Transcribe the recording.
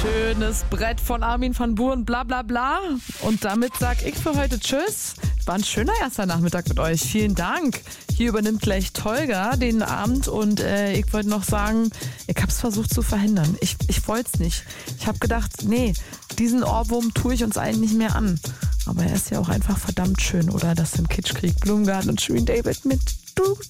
Schönes Brett von Armin van Buuren, bla bla bla. Und damit sag ich für heute Tschüss. War ein schöner erster Nachmittag mit euch. Vielen Dank. Hier übernimmt gleich Tolga den Abend und ich wollte noch sagen, ich habe es versucht zu verhindern. Ich wollte es nicht. Ich habe gedacht, nee, diesen Ohrwurm tue ich uns allen nicht mehr an. Aber er ist ja auch einfach verdammt schön, oder? Das sind Kitschkrieg, Blumengarten und Shirin David mit Du